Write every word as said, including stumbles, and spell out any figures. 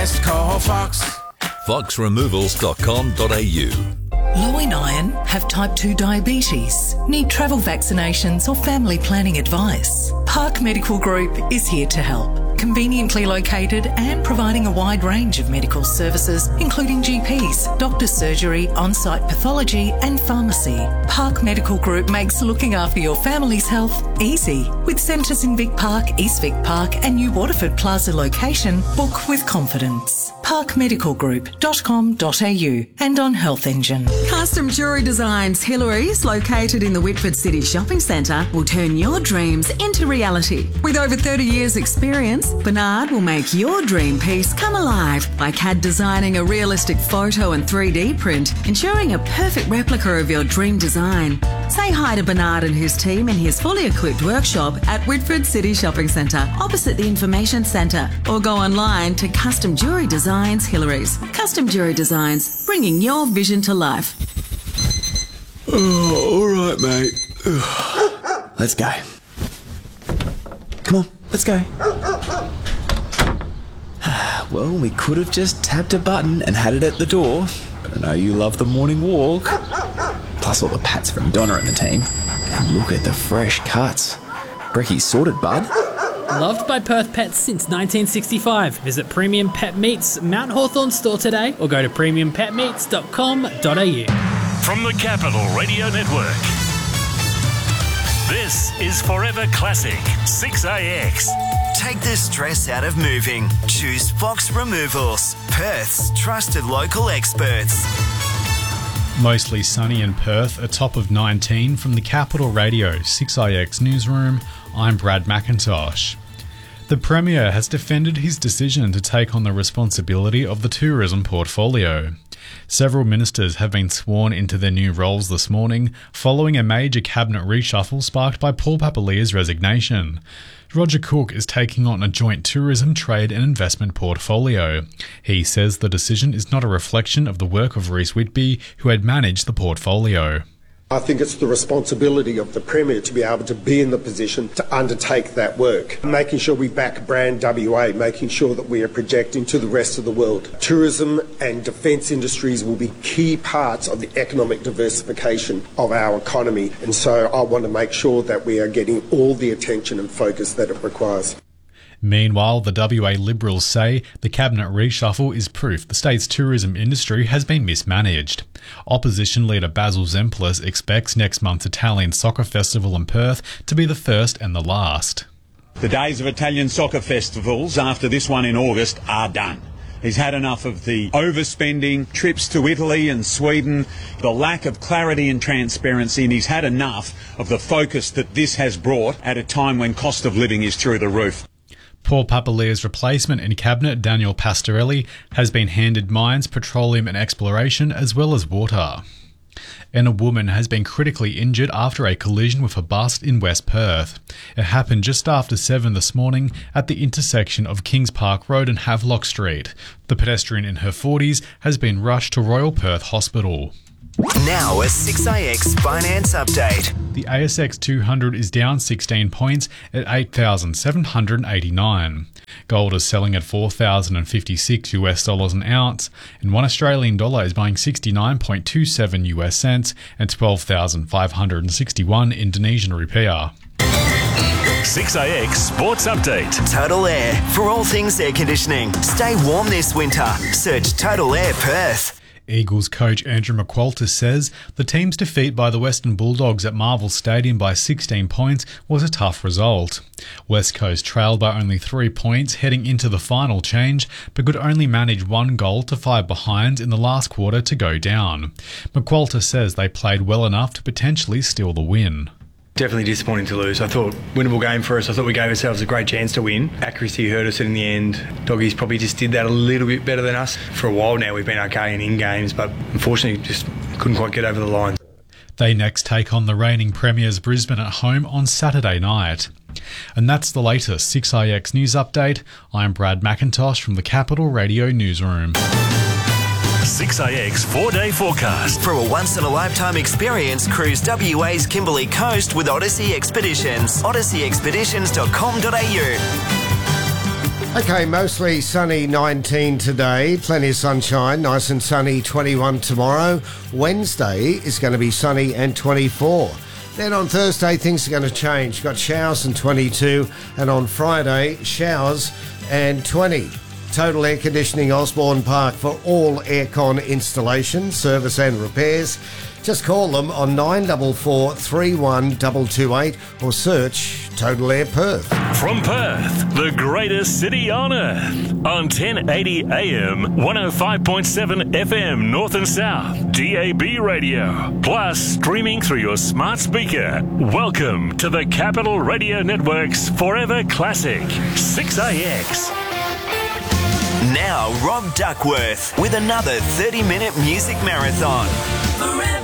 best, call Fox. fox removals dot com dot a u. Low in iron, have type two diabetes, need travel vaccinations or family planning advice? Park Medical Group is here to help. Conveniently located and providing a wide range of medical services, including G Ps, doctor's surgery, on-site pathology and pharmacy. Park Medical Group makes looking after your family's health easy. With centres in Vic Park, East Vic Park and New Waterford Plaza location, book with confidence. park medical group dot com dot a u and on Health Engine. Custom Jewellery Designs Hillary's, located in the Whitford City Shopping Centre, will turn your dreams into reality. With over thirty years experience, Bernard will make your dream piece come alive by C A D designing a realistic photo and three D print, ensuring a perfect replica of your dream design. Say hi to Bernard and his team in his fully equipped workshop at Whitford City Shopping Centre, opposite the Information Centre, or go online to Custom Jewellery Designs Hillary's. Custom Jewellery Designs, bringing your vision to life. Oh, all right, mate. Let's go. Come on, let's go. Well, we could have just tapped a button and had it at the door, but I know you love the morning walk. Plus all the pats from Donna and the team. And look at the fresh cuts. Brecky's sorted, bud. Loved by Perth pets since nineteen sixty-five. Visit Premium Pet Meats Mount Hawthorn store today or go to premium pet meats dot com dot a u. From the Capital Radio Network, this is Forever Classic six A X. Take the stress out of moving. Choose Fox Removals, Perth's trusted local experts. Mostly sunny in Perth, a top of nineteen from the Capital Radio six A X newsroom. I'm Brad McIntosh. The Premier has defended his decision to take on the responsibility of the tourism portfolio. Several ministers have been sworn into their new roles this morning, following a major cabinet reshuffle sparked by Paul Papalia's resignation. Roger Cook is taking on a joint tourism, trade and investment portfolio. He says the decision is not a reflection of the work of Rhys Whitby, who had managed the portfolio. I think it's the responsibility of the Premier to be able to be in the position to undertake that work. Making sure we back Brand W A, making sure that we are projecting to the rest of the world. Tourism and defence industries will be key parts of the economic diversification of our economy, and so I want to make sure that we are getting all the attention and focus that it requires. Meanwhile, the W A Liberals say the cabinet reshuffle is proof the state's tourism industry has been mismanaged. Opposition leader Basil Zemplis expects next month's Italian Soccer Festival in Perth to be the first and the last. The days of Italian soccer festivals after this one in August are done. He's had enough of the overspending, trips to Italy and Sweden, the lack of clarity and transparency, and he's had enough of the focus that this has brought at a time when cost of living is through the roof. Paul Papalia's replacement in Cabinet, Daniel Pastorelli, has been handed mines, petroleum and exploration, as well as water. And a woman has been critically injured after a collision with a bus in West Perth. It happened just after seven this morning at the intersection of Kings Park Road and Havelock Street. The pedestrian in her forties has been rushed to Royal Perth Hospital. Now a six A X finance update. The A S X two hundred is down sixteen points at eight thousand seven hundred eighty-nine. Gold is selling at four thousand fifty-six US dollars an ounce, and one Australian dollar is buying sixty-nine point two seven US cents and twelve thousand five hundred sixty-one Indonesian rupiah. six A X Sports Update. Total Air. For all things air conditioning, stay warm this winter. Search Total Air Perth. Eagles coach Andrew McQualter says the team's defeat by the Western Bulldogs at Marvel Stadium by sixteen points was a tough result. West Coast trailed by only three points heading into the final change, but could only manage one goal to five behind in the last quarter to go down. McQualter says they played well enough to potentially steal the win. Definitely disappointing to lose. I thought winnable game for us. I thought we gave ourselves a great chance to win. Accuracy hurt us in the end. Doggies probably just did that a little bit better than us. For a while now we've been okay in in-games, but unfortunately just couldn't quite get over the line. They next take on the reigning premiers Brisbane at home on Saturday night. And that's the latest six A X News Update. I'm Brad McIntosh from the Capital Radio Newsroom. six A X four-day forecast. For a once-in-a-lifetime experience, cruise W A's Kimberley Coast with Odyssey Expeditions. odyssey expeditions dot com dot a u. Okay, mostly sunny nineteen today, plenty of sunshine, nice and sunny twenty-one tomorrow. Wednesday is going to be sunny and twenty-four. Then on Thursday, things are going to change. Got showers and twenty-two, and on Friday, showers and twenty. Total Air Conditioning Osborne Park for all aircon installations, service and repairs. Just call them on nine four four, three one two two eight or search Total Air Perth. From Perth, the greatest city on earth. On ten eighty A M, one oh five point seven F M North and South, D A B radio. Plus, streaming through your smart speaker. Welcome to the Capital Radio Network's Forever Classic, six A X. Now, Rob Duckworth with another thirty-minute music marathon. Forever.